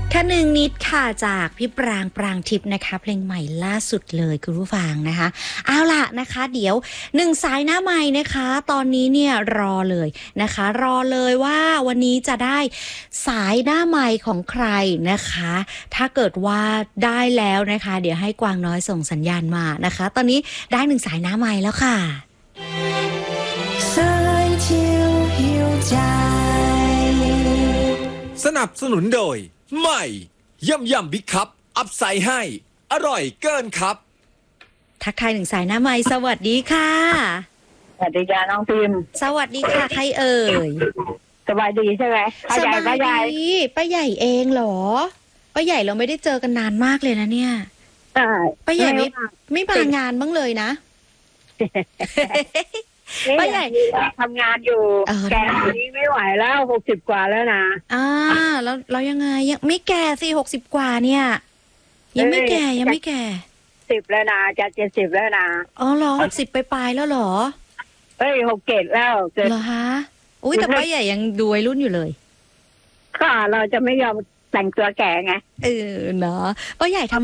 ค่ะหนึ่งนิดค่ะจากพี่ปรางปรางทิพย์นะคะเพลงใหม่ล่าสุดเลยคุณผู้ฟังนะคะเอาล่ะนะคะเดี๋ยวหนึ่งสายหน้าใหม่นะคะตอนนี้เนี่ยรอเลยนะคะรอเลยว่าวันนี้จะได้สายหน้าใหม่ของใครนะคะถ้าเกิดว่าได้แล้วนะคะเดี๋ยวให้กวางน้อยส่งสัญญาณมานะคะตอนนี้ได้หนึ่งสายหน้าใหม่แล้วค่ะสายเที่ยวหิวใจสนับสนุนโดยใหม่ย่ำบิ๊กคัพอัพไซด์ให้อร่อยเกินครับทักทายหนึ่งสายหน้าใหม่สวัสดีค่ะสวัสดีจ้าน้องพิมพ์สวัสดีค่ะใครเอ่ยสบายดีใช่ไหมป้าใหญ่ป้าใหญ่ป้าใหญ่เองเหรอป้าใหญ่เราไม่ได้เจอกันนานมากเลยนะเนี่ยป้าใหญ่ไม่มางานบ้างเลยนะป้าใหญ่ทำงานอยู่แก่นี้ไม่ไหวแล้ว60 กว่าแล้วนะแล้วยังไงยังไม่แก่สิ60 กว่าเนี่ยยังไม่แก่ 10แล้วนะจะ70แล้วนะอ๋อเหรอ60ไปแล้วเหรอ 67แล้วเหรอฮะอุ้ยแต่ป้าใหญ่ยังดูวัยรุ่นอยู่เลยค่ะเราจะไม่ยอมแต่งตัวแก่ไงเนาะป้าใหญ่ทำ